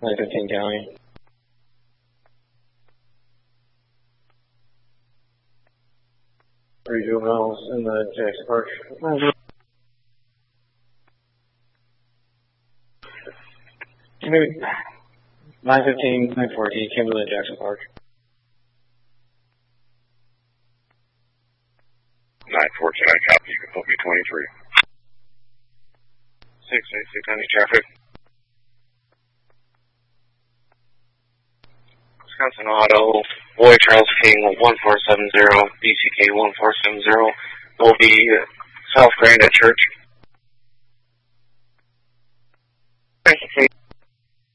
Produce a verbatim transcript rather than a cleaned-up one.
nine fifteen County. Three juveniles in the Jackson Park. Maybe nine fifteen, nine forty, Kimberly Jackson Park. nine fourteen, I copy. You can put me twenty-three. six eighty-six, County traffic. Wisconsin Auto, Boy Charles King, one four seven zero, B C K one four seven zero, will be South Grand at Church.